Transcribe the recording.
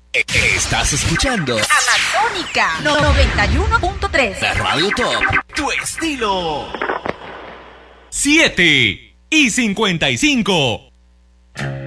Estás escuchando Amazónica 91.3. la Radio Top. Tu estilo. 7:55.